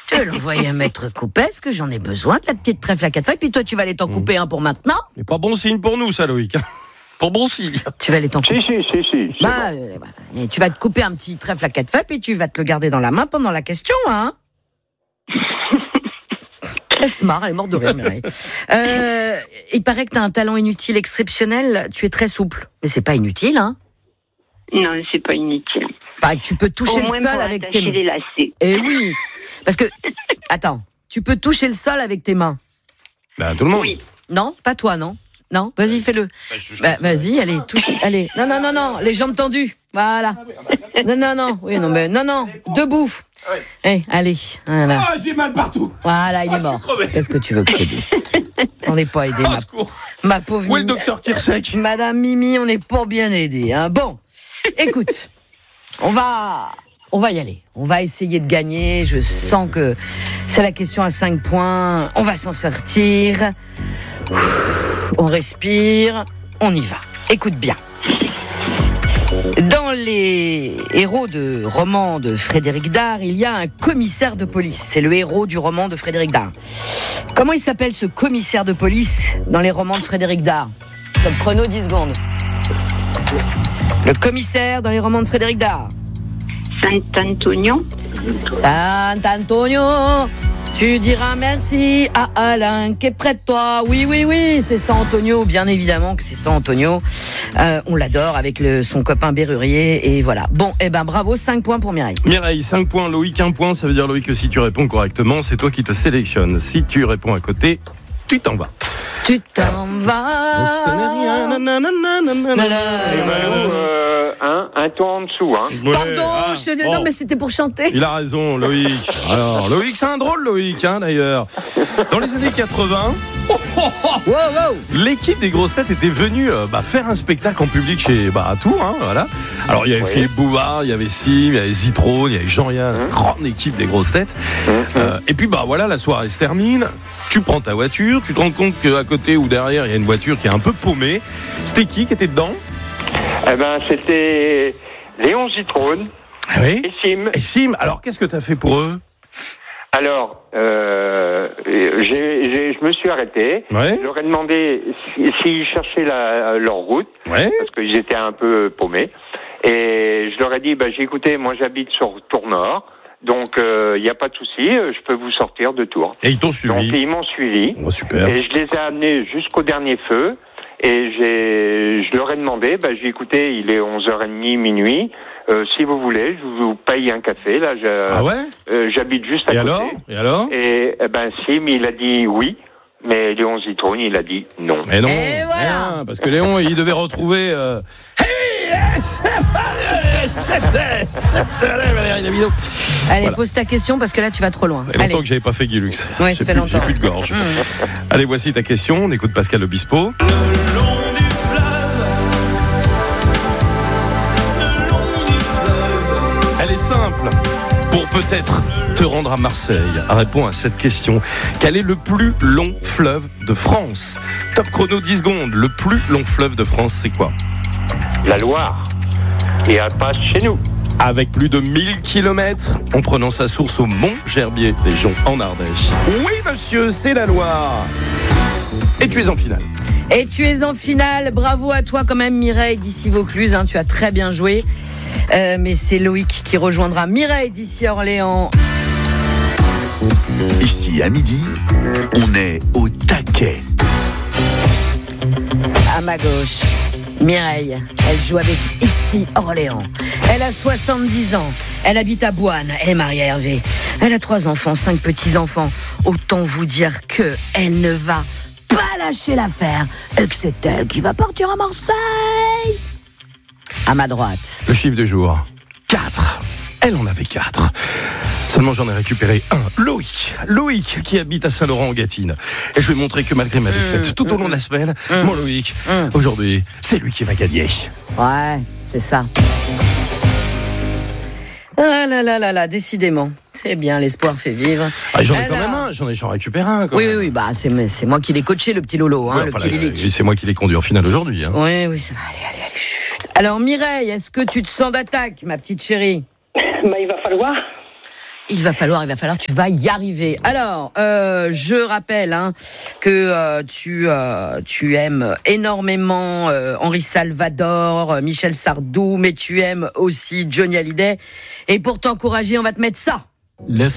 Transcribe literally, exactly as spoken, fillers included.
Tu vas l'envoyer à Maître Coupet, est-ce que j'en ai besoin de la petite trèfle à quatre feuilles, puis toi tu vas aller t'en couper mmh. un pour maintenant. Mais pas bon signe pour nous, ça, Loïc. Pour bon signe. Tu vas aller t'en couper. Si, si, si, si. Bah, euh, bah, et tu vas te couper un petit trèfle à quatre feuilles, puis tu vas te le garder dans la main pendant la question, hein. Elle se marre, elle est morte de rire, Mireille. Euh, il paraît que tu as un talent inutile exceptionnel, tu es très souple. Mais c'est pas inutile, hein. Non, c'est pas inutile. Bah, tu peux toucher Au le moins sol pour avec tes mains. les lacets. Eh oui, parce que, attends, tu peux toucher le sol avec tes mains. Bah, tout le monde. Oui. Non, pas toi, non. Non, vas-y, fais-le. Bah, vas-y, allez, touche, allez. Non, non, non, non, les jambes tendues. Voilà. Non, non, non, oui, non, mais non, non, debout. Eh, allez, voilà. Ah, j'ai mal partout. Voilà, il est mort. Qu'est-ce que tu veux que je te dise? On n'est pas aidé, ma, ma pauvre Mimi. Où est le docteur Kirsek? Madame Mimi, on n'est pas bien aidé, hein. Bon, écoute, on va, on va y aller. On va essayer de gagner. Je sens que c'est la question à cinq points. On va s'en sortir. On respire, on y va. Écoute bien. Dans les héros de romans de Frédéric Dard, il y a un commissaire de police. C'est le héros du roman de Frédéric Dard. Comment il s'appelle ce commissaire de police dans les romans de Frédéric Dard? Top chrono, dix secondes. Le commissaire dans les romans de Frédéric Dard. Saint-Antonio. Saint-Antonio. Tu diras merci à Alain qui est près de toi. Oui, oui, oui, c'est San Antonio, bien évidemment que c'est San Antonio. Euh, on l'adore avec le, son copain Bérurier, et voilà. Bon, eh ben bravo, cinq points pour Mireille. Mireille, cinq points, Loïc, un point. Ça veut dire, Loïc, que si tu réponds correctement, c'est toi qui te sélectionnes. Si tu réponds à côté, tu t'en vas. Tu t'en vas. Ça n'est rien. Euh, un, un ton en dessous, hein. Ouais, Pardon, ah, je... bon. non mais c'était pour chanter. Il a raison, Loïc. Alors, Loïc, c'est un drôle, Loïc, hein, d'ailleurs. Dans les années quatre-vingts, Wow, wow. l'équipe des grosses têtes était venue euh, bah, faire un spectacle en public chez bah, à Tours, hein, voilà. Alors il y avait oui. Philippe Bouvard, il y avait Sim, il y avait Zitrone, il y avait Jean-Yann, mmh. grande équipe des grosses têtes. Mmh. Euh, et puis bah voilà, la soirée se termine. Tu prends ta voiture, tu te rends compte qu'à côté ou derrière il y a une voiture qui est un peu paumée. C'était qui qui était dedans? Eh ben c'était Léon Zitrone ah oui. et Sim. Et Sim. Alors qu'est-ce que tu as fait pour eux? Alors, euh, j'ai, j'ai, je me suis arrêté. Ouais. Je leur ai demandé s'ils si cherchaient la, leur route, ouais. parce qu'ils étaient un peu paumés. Et je leur ai dit, bah, j'ai écouté, moi j'habite sur Tours-Nord, donc il euh, n'y a pas de souci, je peux vous sortir de Tours. Et ils t'ont suivi? Donc ils m'ont suivi. Oh, super. Et je les ai amenés jusqu'au dernier feu. Et j'ai, je leur ai demandé, bah, j'ai écouté, il est onze heures trente, minuit. Euh, si vous voulez, je vous paye un café. Là, je, ah ouais euh, j'habite juste à et côté. Alors et alors Et eh ben Sim, il a dit oui, mais Léon Zitrone, il a dit non. Et non, et voilà. rien, parce que Léon, il devait retrouver. Euh... Allez, voilà. Pose ta question parce que là tu vas trop loin. Il y a longtemps que j'avais pas fait Guy Lux. Ouais, j'ai, ça fait plus, longtemps. j'ai plus de gorge. Mmh. Allez, voici ta question. On écoute Pascal Obispo. Elle est simple. Pour peut-être te rendre à Marseille, réponds à cette question. Quel est le plus long fleuve de France? Top chrono, dix secondes. Le plus long fleuve de France, c'est quoi? La Loire. Et elle passe chez nous. Avec plus de mille kilomètres, en prenant sa source au Mont-Gerbier, des Joncs en Ardèche. Oui, monsieur, c'est la Loire. Et tu es en finale. Et tu es en finale. Bravo à toi quand même, Mireille d'ici Vaucluse. Hein, tu as très bien joué. Euh, mais c'est Loïc qui rejoindra Mireille d'ici à Orléans. Ici à midi, on est au taquet. À ma gauche, Mireille, elle joue avec ici Orléans. Elle a soixante-dix ans. Elle habite à Boine. Elle est mariée à Hervé. Elle a trois enfants, cinq petits-enfants. Autant vous dire que elle ne va pas lâcher l'affaire et que c'est elle qui va partir à Marseille. À ma droite. Le chiffre du jour, quatre. Elle en avait quatre. Seulement j'en ai récupéré un. Loïc. Loïc qui habite à Saint-Laurent-en-Gâtine. Et je vais montrer que malgré ma défaite, mmh, tout au long mmh, de la semaine, mmh, mon Loïc, mmh, aujourd'hui, c'est lui qui va gagner. Ouais, c'est ça. Ah là là là là, décidément. C'est bien, l'espoir fait vivre. Ah, j'en ai Alors... quand même un, j'en ai, j'en récupère un. Quand oui, même. oui, oui, bah, c'est, c'est moi qui l'ai coaché, le petit Lolo, hein, ouais, le enfin, petit là, Lilic. c'est moi qui l'ai conduit en finale aujourd'hui. Hein. Oui, oui, ça va, allez, allez, allez, chut. Alors Mireille, est-ce que tu te sens d'attaque, ma petite chérie? Bah, il va falloir. Il va falloir, il va falloir, tu vas y arriver. Alors, euh, je rappelle hein, que euh, tu euh, tu aimes énormément euh, Henri Salvador, euh, Michel Sardou, mais tu aimes aussi Johnny Hallyday. Et pour t'encourager, on va te mettre ça. Laisse